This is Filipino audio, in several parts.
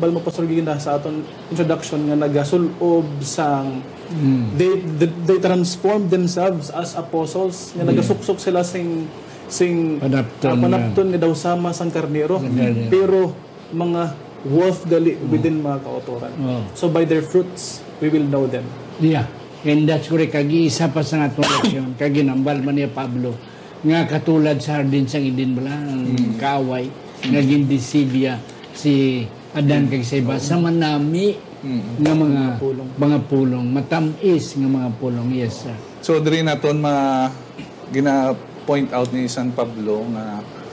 bal mo pastor gina sa aton introduction nga nagasulob sang they transformed themselves as apostles nga nagasuksok sila sing panapton nga daw sama sang karnero pero mga wolf gali within mga kautoran. So by their fruits we will know them. Yeah. And that's correct. Kag-iisa pa sa atong leksyon, kaginambal man niya Pablo, nga katulad sa hardin sang Eden bala, ang kaaway, nga gindisibya si Adan kag sa iba, sa manami nga mga pulong, matamis nga mga pulong. Yes, sir. So, diri naton gina-point out ni San Pablo nga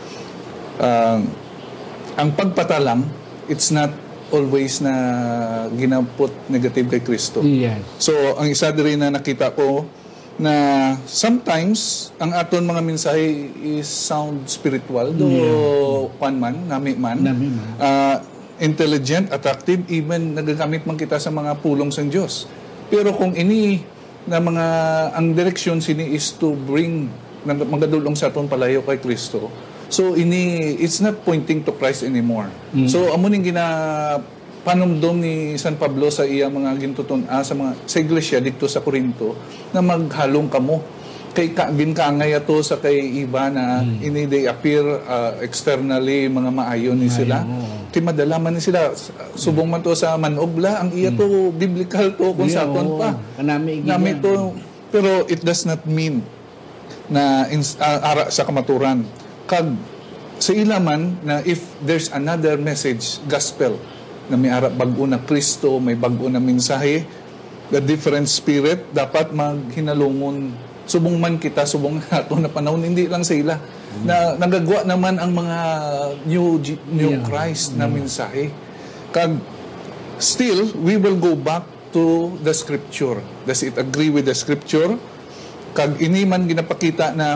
ang pagpatalang, it's not always na ginaput negative kay Kristo. Yes. So, ang isa diri na nakita ko na sometimes ang aton mga mensahe is sound spiritual do nami man intelligent, attractive, even nagagamit man kita sa mga pulong sa Diyos. Pero kung ini na mga ang direksyon sini is to bring magadulong sa aton palayo kay Kristo. So it's not pointing to Christ anymore. So amo ning panumdom ni San Pablo sa iya mga gintuton sa iglesia dito sa Corinto na maghalong kamo kay ginkangay ato sa kay iba na ini they appear externally mga maayon ni sila. Kay madalaman ni sila subong man to sa manobla ang iya to biblical to kung sa aton pa. Nami to pero it does not mean na ara sa kamaturan. Kag sa ilaman na if there's another message, gospel, na may arap bago na Kristo, may bago na mensahe, the different spirit, dapat maghinalungon. Subong man kita, subong nato na panahon, hindi lang sa ila. Na nagagawa naman ang mga new Christ na mensahe. Kag still, we will go back to the scripture. Does it agree with the scripture? Kag ini man ginapakita na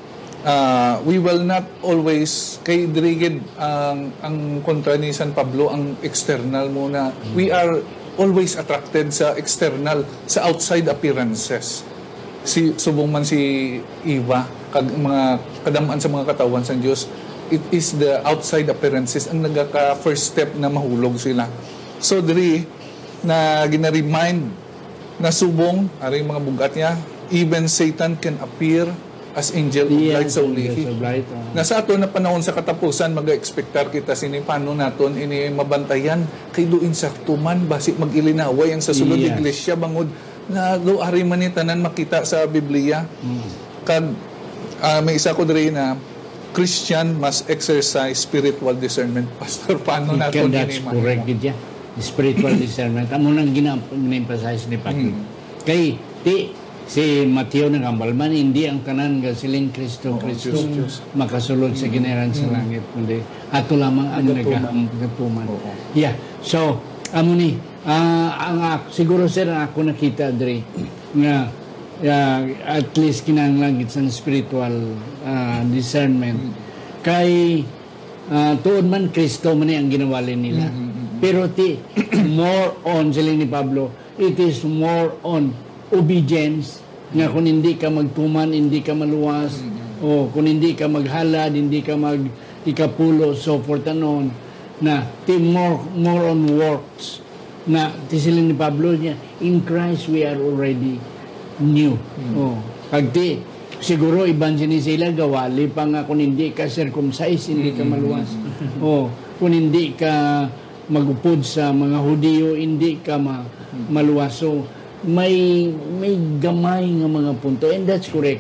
we will not always kay dirigid ang kontra ni San Pablo ang external muna. We are always attracted sa external, sa outside appearances. Subong man si Eva kag mga kadamaan sa mga katawan sa Dios, it is the outside appearances ang nagaka first step na mahulog sila. So diri na gina-remind na subong aring mga bugat niya, even Satan can appear as angel of light sa ulihi. Na sa ato na panahon sa katapusan, mag-expectar kita sini paano naton ini mabantayan kay duin sa tuman basi mag-ilinaway ang sa sulod iglesia bangod na do ari man ni tanan makita sa Biblia. Kag may isa ko diri na Christian must exercise spiritual discernment. Pastor, paano naton ini? That's correct gid ya. Spiritual discernment amo nang gina-emphasize ni Pastor. Kay si Mateo ng Ambalman, hindi ang tanan nga siling Kristo makasulod sa ginaran sa langit. Kundi ato lamang ang nagatuman. Yeah. So, amo ni, siguro sir, ako nakita diri nga at least kinahanglan sa spiritual discernment. Kay tuod man Kristo man ang ginawali nila. Pero more on, siling ni Pablo, it is more on obedience nga kung hindi ka magtuman, hindi ka maluwas, o kung hindi ka maghalad, hindi ka ikapulo, so forth and on, na more on works. Na tisilin ni Pablo niya, in Christ we are already new. Pag siguro evangelist sila gawali pa nga kung hindi ka circumcised, hindi ka maluwas. Kung hindi ka magupod sa mga Hudiyo, hindi ka maluwas. So, may gamay nga mga punto, and that's correct.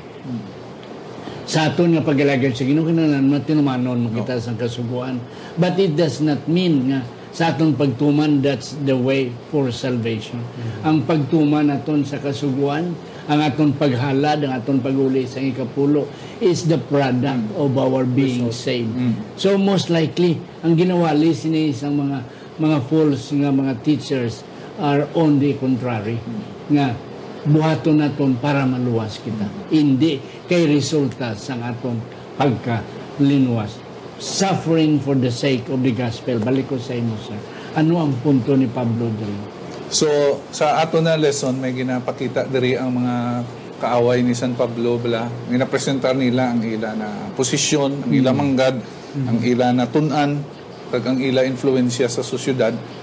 Sa aton nga pag-alagad sa Ginoo kinahanglan matinumanon makita sa kasuguan, but it does not mean nga sa aton pagtuman that's the way for salvation. Ang pagtuman aton sa kasuguan, ang aton paghalad, ang aton pag-uli sa ikapulo is the product of our being saved. So most likely ang ginawali sini isang mga false nga mga teachers are on the contrary nga buhaton naton para maluwas kita, hindi kay resulta sa aton pagkalinuwas. Suffering for the sake of the gospel. Balik ko sa inyo, sir, ano ang punto ni Pablo diri? So sa ato na lesson may ginapakita diri ang mga kaaway ni San Pablo bala, ginapresentar nila ang ila na posisyon, ang ila manggad, ang ila na tun-an, kag ang ila influensya sa sosyedad.